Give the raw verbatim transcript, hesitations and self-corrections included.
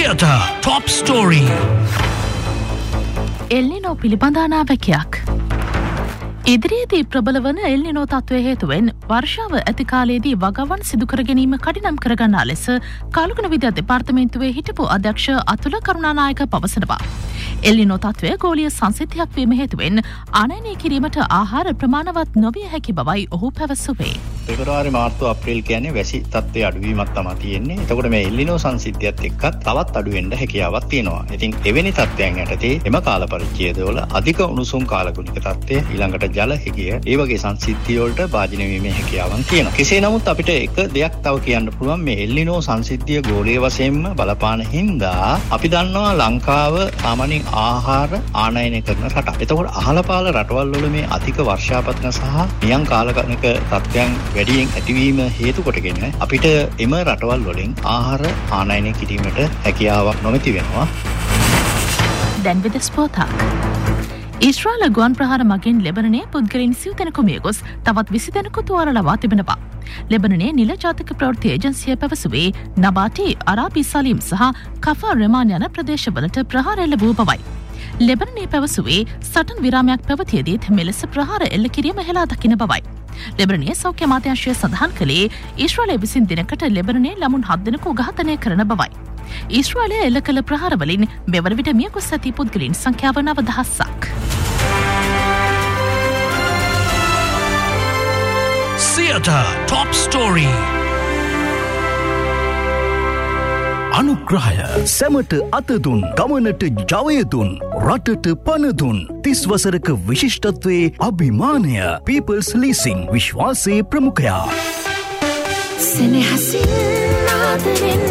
Theatre Top Story. එල්නිනෝ පිළිබඳ අනාවැකියක්. ඉදිරියේදී ප්‍රබල වන එල්නිනෝ තත්ත්වය හේතුවෙන් වර්ෂාව ඇති කාලයේදී වගවන් සිදු කර ගැනීම කඩිනම් කරගන්නා ලෙස කාලගුණ විද්‍යා දෙපාර්තමේන්තුවේ හිටපු අධ්‍යක්ෂ අතුල කරුණානායක පවසනවා. එල්නිනෝ තත්ත්වය ගෝලීය සංසිද්ධියක් වීම හේතුවෙන් ආනයනය කිරීමට ආහාර ප්‍රමාණවත් නොවිය හැකි බවයි ඔහු පැවසුවේ. පෙබරවාරි මාර්තු අප්‍රේල් කියන්නේ වැසි තත්ත්වයේ අඩුවීමක් තමයි තියෙන්නේ. එතකොට මේ එල්නිනෝ සංසිද්ධියත් එක්කත් තවත් අඩු වෙන්න හැකියාවක් තියෙනවා. ඉතින් එවැනි තත්ත්වයන් යටතේ එම කාල පරිච්ඡේදවල අධික උණුසුම් කාලගුණික තත්ත්වය ඊළඟට ජල හිගිය ඒ වගේ සංසිද්ධි වලට භාජනය වීමේ හැකියාවක් තියෙනවා. කෙසේ නමුත් අපිට එක දෙයක් තව කියන්න පුළුවන් මේ එල්නිනෝ සංසිද්ධිය ගෝලීය වශයෙන්ම බලපාන හින්දා අපි දන්නවා ලංකාව සාමාන්‍යයෙන් ආහාර ආනයනය කරන රටක්. එතකොට අහල පහල රටවල් වල මේ අධික වර්ෂාපතන සහ නියම් කාලගණක තත්ත්වයන් වැඩියෙන් ඇතිවීම හේතු කොටගෙන අපිට එම රටවල් වලින් ආහාර ආනයනය කිරීමට හැකියාවක් නොමැති වෙනවා. දැන් විදෙස් පොතක්. ඊශ්‍රායල ගුවන් ප්‍රහාර මගින් ලෙබනනයේ පුද්ගලයන් සිව් දෙනෙකු මිය ගොස් තවත් විසි දෙනෙකු තුවාල ලබා තිබෙනවා. ලෙබනනයේ නිල ජාතික ප්‍රවෘත්ති ඒජන්සිය පැවසුවේ නබාටි අරාබි සලීම් සහ කෆා රෙමාන් යන ප්‍රදේශවලට ප්‍රහාර එල්ල වූ බවයි. ලෙබනනයේ පැවසුවේ සටන් විරාමයක් පැවතියදීත් මෙලෙස ප්‍රහාර එල්ල කිරීම හෙලා දකින බවයි. ලෙබනනයේ සෞඛ්‍ය අමාත්‍යාංශය සඳහන් කළේ ඊශ්‍රායලය විසින් දිනකට ලෙබනනයේ ළමුන් හත් දෙනෙකු ඝාතනය කරන බවයි. ඊශ්‍රායලය එල්ල කළ ප්‍රහාරවලින් මෙවර විට මිය ගොස් ඇති පුද්ගලයන් සංඛ්‍යාව නව දහසක්. Theatre Top Story. අනුග්‍රහය සැමට අතදුන් ගමනට ජවයදුන් රටට පණදුන් තිස් වසරක විශිෂ්ටත්වයේ අභිමානය People's Leasing විශ්වාසයේ ප්‍රමුඛයා. සෙනෙහසින් ආදරෙන්